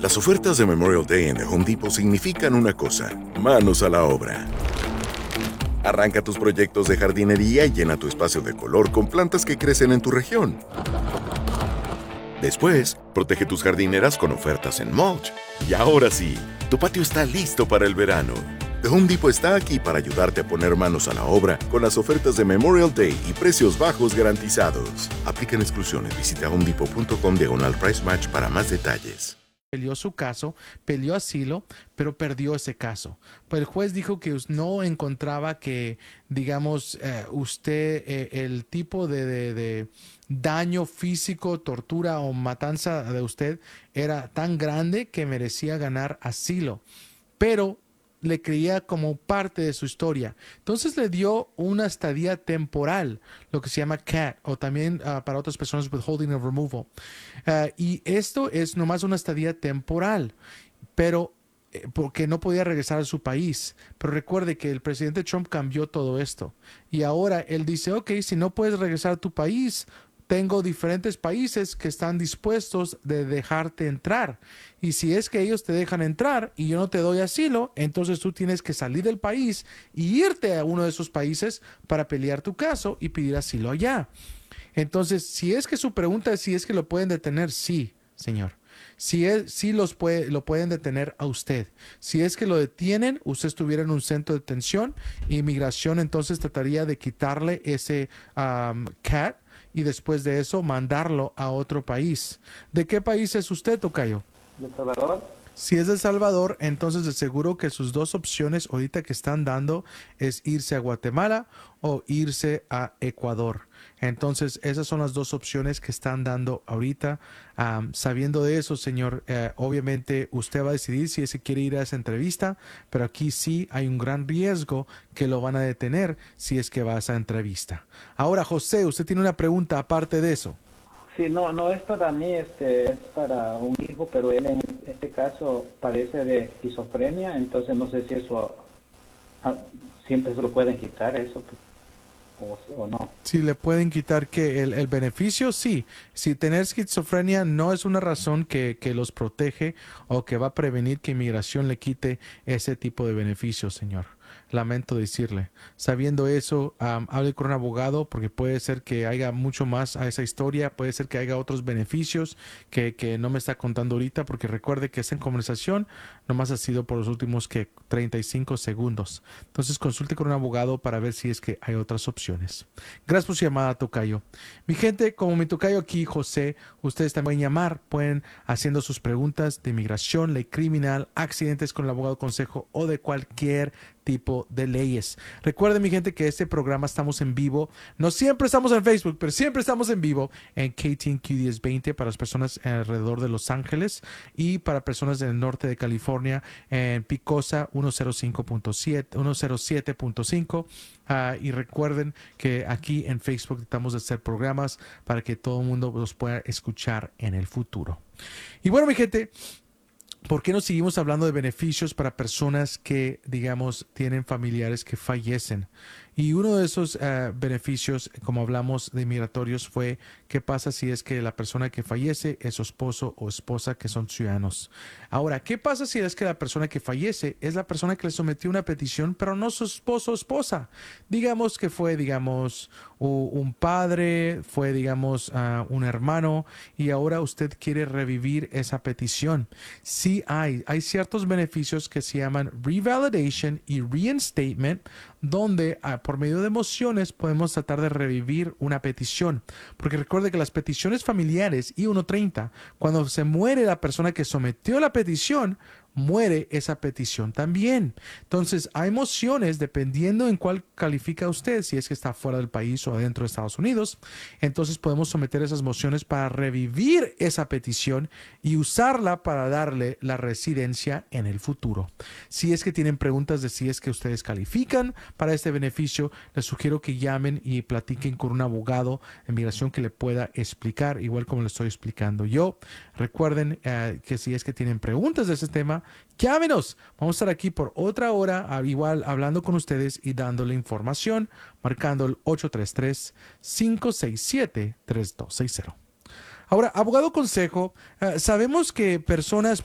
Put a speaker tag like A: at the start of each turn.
A: Las ofertas de Memorial Day en The Home Depot significan una cosa: manos a la obra. Arranca tus proyectos de jardinería y llena tu espacio de color con plantas que crecen en tu región. Después, protege tus jardineras con ofertas en mulch. Y ahora sí, tu patio está listo para el verano. The Home Depot está aquí para ayudarte a poner manos a la obra con las ofertas de Memorial Day y precios bajos garantizados. Aplican exclusiones. Visita homedepot.com/price match para más detalles.
B: Peleó su caso, peleó asilo, pero perdió ese caso. Pues el juez dijo que no encontraba que, digamos, el tipo de daño físico, tortura o matanza de usted era tan grande que merecía ganar asilo. Pero le creía como parte de su historia. Entonces le dio una estadía temporal, lo que se llama CAT, o también para otras personas withholding of removal. Y esto es nomás una estadía temporal, pero porque no podía regresar a su país. Pero recuerde que el presidente Trump cambió todo esto. Y ahora él dice, ok, si no puedes regresar a tu país, tengo diferentes países que están dispuestos de dejarte entrar. Y si es que ellos te dejan entrar y yo no te doy asilo, entonces tú tienes que salir del país y irte a uno de esos países para pelear tu caso y pedir asilo allá. Entonces, si es que su pregunta es si es que lo pueden detener, sí, señor. Sí lo pueden detener a usted. Si es que lo detienen, usted estuviera en un centro de detención, inmigración entonces trataría de quitarle ese CAT y después de eso mandarlo a otro país. ¿De qué país es usted, tocayo?
C: ¿De El Salvador?
B: Si es de El Salvador, entonces de seguro que sus dos opciones ahorita que están dando es irse a Guatemala o irse a Ecuador. Entonces, esas son las dos opciones que están dando ahorita. Sabiendo de eso, señor, obviamente usted va a decidir si es que quiere ir a esa entrevista, pero aquí sí hay un gran riesgo que lo van a detener si es que va a esa entrevista. Ahora, José, usted tiene una pregunta aparte de eso.
C: Sí, no es para mí, es para un hijo, pero él en este caso padece de esquizofrenia, entonces no sé si eso siempre se lo pueden quitar, eso o no.
B: Si le pueden quitar que el beneficio, sí. Si tener esquizofrenia no es una razón que los protege o que va a prevenir que inmigración le quite ese tipo de beneficios, señor. Lamento decirle. Sabiendo eso, hable con un abogado porque puede ser que haya mucho más a esa historia, puede ser que haya otros beneficios que no me está contando ahorita, porque recuerde que esa conversación nomás ha sido por los últimos 35 segundos. Entonces consulte con un abogado para ver si es que hay otras opciones. Gracias por su llamada, tocayo. Mi gente, como mi tocayo aquí, José, ustedes también pueden llamar, pueden haciendo sus preguntas de inmigración, ley criminal, accidentes con el abogado consejo o de cualquier tipo de leyes. Recuerden, mi gente, que este programa estamos en vivo. No siempre estamos en Facebook, pero siempre estamos en vivo en KTNQ 1020 para las personas alrededor de Los Ángeles y para personas del norte de California en Picosa 107.5. Y recuerden que aquí en Facebook tratamos de hacer programas para que todo el mundo los pueda escuchar en el futuro. Y bueno, mi gente, ¿por qué no seguimos hablando de beneficios para personas que, digamos, tienen familiares que fallecen? Y uno de esos beneficios, como hablamos de migratorios, fue qué pasa si es que la persona que fallece es su esposo o esposa que son ciudadanos. Ahora, ¿qué pasa si es que la persona que fallece es la persona que le sometió una petición, pero no su esposo o esposa? Digamos que fue, digamos, un padre, fue, digamos, un hermano, y ahora usted quiere revivir esa petición. Sí hay ciertos beneficios que se llaman revalidation y reinstatement, donde por medio de mociones podemos tratar de revivir una petición. Porque recuerde que las peticiones familiares I-130, cuando se muere la persona que sometió la petición, muere esa petición también. Entonces, hay mociones, dependiendo en cuál califica usted, si es que está fuera del país o adentro de Estados Unidos, entonces podemos someter esas mociones para revivir esa petición y usarla para darle la residencia en el futuro. Si es que tienen preguntas de si es que ustedes califican para este beneficio, les sugiero que llamen y platiquen con un abogado de inmigración que le pueda explicar, igual como le estoy explicando yo. Recuerden que si es que tienen preguntas de ese tema, llámenos. Vamos a estar aquí por otra hora, igual hablando con ustedes y dándole información, marcando el 833-567-3260. Ahora, abogado consejo, sabemos que personas